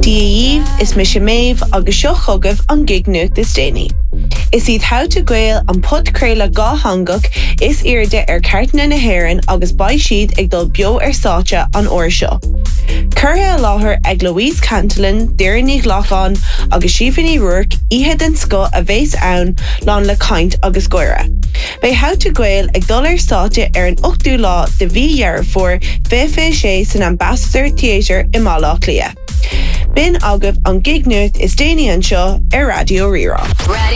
Díomh is mis sé méh agus seo chugah an gig nuacht is déine. Is iad how to gael an podcréile gá hangach is irde cartna na hhéireann agus baid siad ag dul bio sáte an uair seo. Curtha láthair ag Louise Cantillon, Deireadh Lachán agus Síofánaí Ruark ihe den sco a bhés ann lán le caint agus goire. Bei how to gael ag dul sáte an 8ú lá de bhí dhearr for sé san Ambassador Theatre i Málaach Lia. Bin agah an gig nuacht is déine an seo ar Radio Rirá.